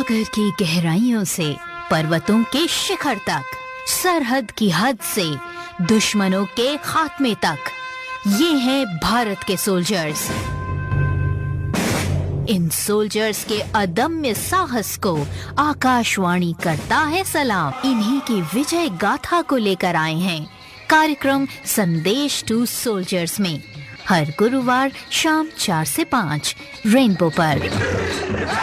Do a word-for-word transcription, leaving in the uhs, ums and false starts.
सागर की गहराइयों से पर्वतों के शिखर तक, सरहद की हद से दुश्मनों के खात्मे तक, ये हैं भारत के सोल्जर्स। इन सोल्जर्स के अदम्य साहस को आकाशवाणी करता है सलाम। इन्हीं की विजय गाथा को लेकर आए हैं कार्यक्रम संदेश टू सोल्जर्स में, हर गुरुवार शाम चार से पाँच रेनबो पर।